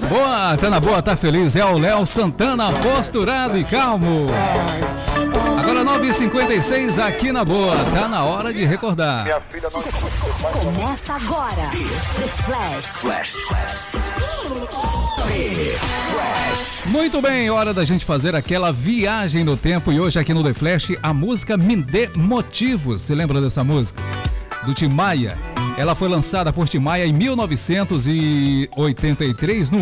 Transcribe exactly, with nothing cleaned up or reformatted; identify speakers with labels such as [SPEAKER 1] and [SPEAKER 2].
[SPEAKER 1] Boa, tá na boa, tá feliz. É o Léo Santana, posturado e calmo. Agora nove e cinquenta e seis aqui na boa. Tá na hora de recordar.
[SPEAKER 2] Minha filha não
[SPEAKER 3] Começa agora. The Flash.
[SPEAKER 4] Flash. The Flash.
[SPEAKER 1] Muito bem, hora da gente fazer aquela viagem no tempo. E hoje aqui no The Flash, a música Me Dê Motivos. Você lembra dessa música? Do Tim Maia. Ela foi lançada por Tim Maia em mil novecentos e oitenta e três no